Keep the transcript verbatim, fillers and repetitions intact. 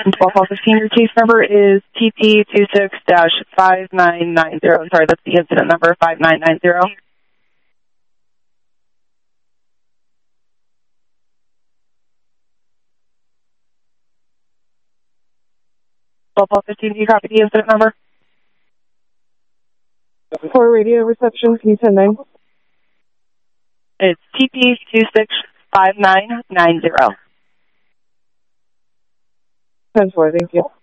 twelve call fifteen, your case number is T P two six five nine nine zero. Sorry, that's the incident number, five nine nine zero. twelve call fifteen, do you copy the incident number? For radio reception, can you send name? It's T P two six five nine nine zero. ten four, thank you.